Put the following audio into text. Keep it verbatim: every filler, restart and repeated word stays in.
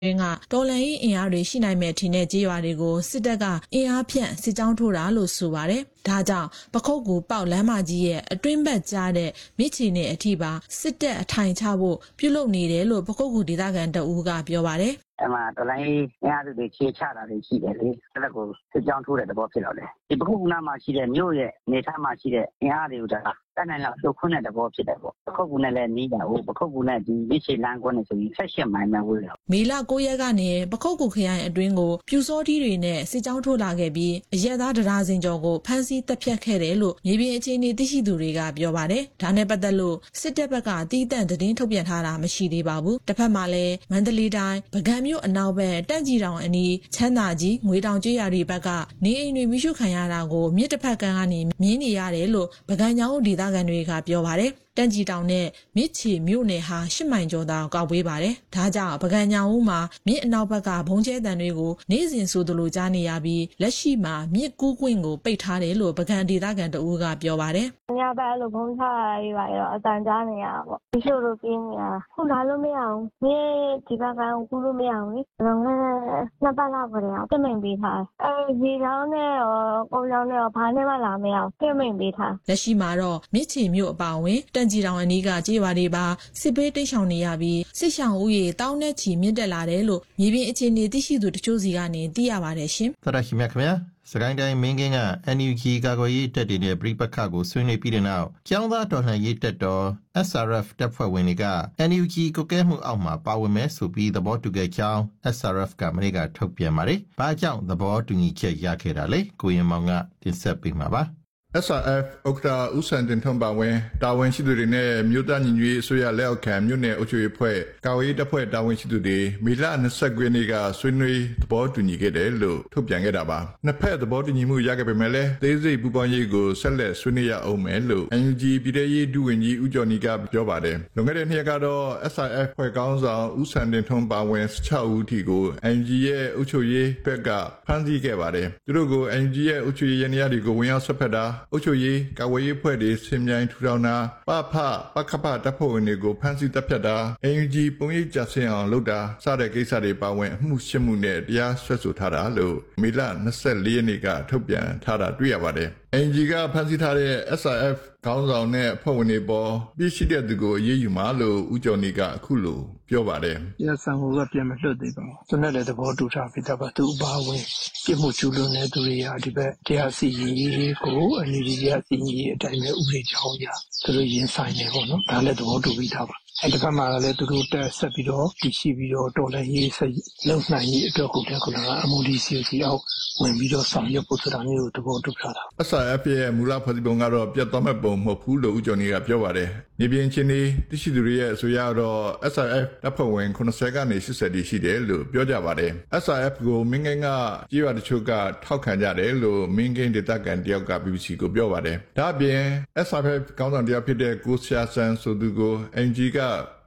တွင်းကတော်လှန်ရေးအင်အားတွေရှိနိုင်မဲ့ထင်တဲ့ကြေးရွာတွေကိုစစ်တပ်ကအင်အားဖြန့်စစ်ကြောင်းထိုးတာလို့ဆိုပါတယ်။ဒါကြောင့်ပခုတ်ကူပေါက်လမ်းမကြီးရဲ့အတွင်းဘက်ကြားတဲ့မြစ်ချီနဲ့အထိပါစစ်တပ်အထိုင်ချဖို့ပြုလုပ်နေတယ်လို့ပခုတ်ကူဒေသခံတအူးကပြောပါတယ်။အမှတော်လိုင်းအင်အားစုတွေခြေချတာတွေရှိတယ်လေ။အဲ့ဒါကိုစစ်ကြောင်းထိုးတဲ့သဘောဖြစ်တော့တယ်။ဒီပခုတ်ကူနားမှာရှိတဲ့မြို့ရဲ့နေသားမှာရှိတဲ့အင်အားတွေကိုဒါတတ်နိုင်လောက်လှုပ်ခွန်းတဲ့သဘောဖြစ်တယ်ပေါ့။ပခုတ်ကူနဲ့လည်းနီးတာဟုတ်ပခုတ်ကူနဲ့ဒီမြစ်ချီလမ်းကွန်းနဲ့ဆိုရင်ဆက်ရှစ်မိုင်ပဲဝေးတယ်။မေလကိုရက်ကနေပခုတ်ကူခရိုင်အတွင်းကိုပြူစောထီးတွေနဲ့စစ်ကြောင်းထိုးလာခဲ့ပြီးအရက်သားတရားစင်ကျော်ကိုဖမ်းဆီးတပ်ဖြတ်ခဲ့တယ်လို့မြေပြင်အခြေအနေသိရှိသူတွေကပြောပါတယ်။ဒါနဲ့ပတ်သက်လို့စစ်တပ်ဘက်ကတီးတန့်သတင်းထုတ်ပြန်ထားတာမရှိသေးပါဘူး။တစ်ဖက်မှာလည်းမန္တလေးတိုင်းပကံမြို့အနောက်ဘက်တန့်ကြီးတောင်အနီးချမ်းသာကြီးငွေတောင်ကျေးရွာတွေဘက်ကနေအိမ်တွေမိရှုခံရတာကိုမြစ်တစ်ဖက်ကမ်းကနေမြင်းနေရတယ်လို့ပကံညောင်းဒေသခံတွေကပြောပါတယ်။တန့်ကြီးတောင်နဲ့မြစ်ချီမြို့နယ်ဟာရှစ်မိုင်ကျော်သာကောက်ဝေးပါတယ်။ဒါကြောင့်ပကံညောင်ဦးမှာမြစ်အနောက်ဘက်ကဘုံကျဲတန်တွေကိုနေ့စဉ်ဆိုသလိုကြားနေရပြီးလက်ရှိမှာမြစ်ကူးကွင်းကိုပိတ်ထားတယ်လို့ပကံဒေသခံတဦးကပြောပါတယ်။ညဘက်လို့ဘုံချရပါရောအတန်ကြားနေရတာပေါ့။ဒီလိုလိုပြင်းနေတာ။ခုလာလို့မရအောင်။မြစ်ဒီဘက်ကကူးလို့မရအောင်လေ။ငါနှစ်ပတ်လောက်ကြအောင်ပြင်ပေးထား။အဲဒီချောင်းနဲ့ရောပုံချောင်းနဲ့ရောဘာနဲ့မှလာမရအောင်ပြင်ပေးထား။လက်ရှိမှာတော့မြစ်ချီမြို့အပါအဝင်တန့်ကြီးတောင်အနီးကကြေးရွာတွေပါစစ်ပေးတိတ်ဆောင်နေရပြီးစစ်ဆောင်ဦးရေတောင်းနဲ့ချီမြင့်တက်လာတယ်လို့မြေပြင်အခြေအနေသိရှိသူတချို့စီကနေသိရပါတယ်ရှင်။သရရှိမြခင်ဗျာစကိုင်းတိုင်းမင်းကင်းက အန် ယူ ဂျီ ကာကွယ်ရေးတပ်တွေနဲ့ပြည်ပခါကိုဆွေးနွေးပြီးတဲ့နောက်ကျောင်းသားတော်လှန်ရေးတပ်တော် အက်စ် အာർ အက်ဖ် တပ်ဖွဲ့ဝင်တွေက အန် ယူ ဂျီ ကိုကဲမှုအောက်မှာပါဝင်မယ်ဆိုပြီးသဘောတူခဲ့ကြောင်း အက်စ် အာရ် အက်ဖ် ကမနေ့ကထုတ်ပြန်ပါတယ်။ဘာကြောင့်သဘောတူညီချက်ရခဲ့တာလဲကိုရင်မောင်ကတင်ဆက်ပေးမှာပါ။ အက်စ် အာရ် အက်ဖ် ဥက္ကဋ္ဌဦးစံတင်ထွန်းပါဝင်တာဝန်ရှိသူတွေနဲ့မြို့သားညီညွတ်ရေးအစိုးရလက်အောက်ခံမြို့နယ်အုပ်ချုပ်ရေးအဖွဲ့ကာကွယ်ရေးတပ်ဖွဲ့တာဝန်ရှိသူတွေမေလ၂၉ရက်နေ့ကဆွေးနွေးသဘောတူညီခဲ့တယ်လို့ထုတ်ပြန်ခဲ့တာပါ။နှစ်ဖက်သဘောတူညီမှုရခဲ့ပေမဲ့လည်းသေးစိတ်ပူးပေါင်းရေးကိုဆက်လက်ဆွေးနွေးရအောင်မယ်လို့ အန် ယူ ဂျီ ပြည်ထရေးဒုဝန်ကြီးဦးကျော်နီကပြောပါတယ်။လွန်ခဲ့တဲ့နှစ်ရက်ကတော့ အက်စ် အာရ် အက်ဖ် ဖွဲ့ကောင်းဆောင်ဦးစံတင်ထွန်းပါဝင်၁၆ဦးထိကို အန် ယူ ဂျီ ရဲ့အုပ်ချုပ်ရေးဘက်ကဖမ်းဆီးခဲ့ပါတယ်။သူတို့ကို အန် ယူ ဂျီ ရဲ့အုပ်ချုပ်ရေးရန်ရာတွေကိုဝင်ရောက်ဆွတ်ဖက်တာအုပ်ချုပ်ရေးကာကွယ်ရေးဖွဲ့တွေဆင်မြိုင်ထူထောင်တာပဖပခဖတပ်ဖွဲ့ဝင်တွေကိုဖမ်းဆီးတပ်ဖြတ်တာ အန် ယူ ဂျီ ပုံရိပ်ကြဆင်းအောင်လုပ်တာစတဲ့ကိစ္စတွေပါဝင်အမှုရှင်းမှုနဲ့တရားစွဲဆိုထားတာလို့မေလ၂၄ရက်နေ့ကထုတ်ပြန်ထားတာတွေ့ရပါတယ်။ အန် ယူ ဂျီ ကဖမ်းဆီးထားတဲ့ အက်စ် အာရ် အက်ဖ် ခေါင်းဆောင်နဲ့အဖွဲ့ဝင်တွေပေါ်ပြစ်ရှိတဲ့သူကိုအရေးယူမှာလို့ဦးကျော်နေကအခုလိုပြောပါတယ်။ရဆန်ကိုကပြန်မလွတ်သေးပါဘူး။သူနဲ့လည်းသဘောတူထားပြီးသားပါ။သူအပါဝင်ပြစ်မှုကျူးလွန်တဲ့သူတွေဟာဒီဘက်တရားစီရင်ရေးကိုအန် ယူ ဂျီ တရားစီရင်ရေးအတိုင်းပဲဥပဒေကြောင်းအရသူတို့ရင်ဆိုင်နေပေါ့နော်။ဒါလည်းသဘောတူပြီးသားပါ။အဲဒီဘက်မှာလည်းသူတို့တက်ဆက်ပြီးတော့တည်ရှိပြီးတော့တော်လှန်ရေးဆက်လုံနိုင်ရေးအတွက်ကိုလည်းခုနကအမှုဒီစီစီအောက်ဝင်ပြီးတော့ဆောင်ရွက်ဖို့ဆိုတာမျိုးကိုသဘောတူထားတာ။ အက်စ် အာရ် အက်ဖ် ရဲ့မူလဖွဲ့စည်းပုံကတော့ပြတ်သွားမဲ့ပုံမဟုတ်ဘူးလို့ဦးကျော်နေကပြောပါတယ်။မြေပြင်ချင်းနေတရှိသူတွေရဲ့အဆိုအရတော့ အက်စ် အာရ် အက်ဖ် တပ်ဖွဲ့ဝင်၇၀ကနေ၈၀တိရှိတယ်လို့ပြောကြပါတယ်။ အက်စ် အာရ် အက်ဖ် ကိုမင်းကင်းကကြေးရွာတချို့ကထောက်ခံကြတယ်လို့မင်းကင်းဒေသခံတယောက်က ဘီ ဘီ စီ ကိုပြောပါတယ်။ဒါ့အပြင် အက်စ် အာရ် အက်ဖ် ခေါင်းဆောင်တယောက်ဖြစ်တဲ့ကိုဆရာဆန်ဆိုသူကို အန် ယူ ဂျီ က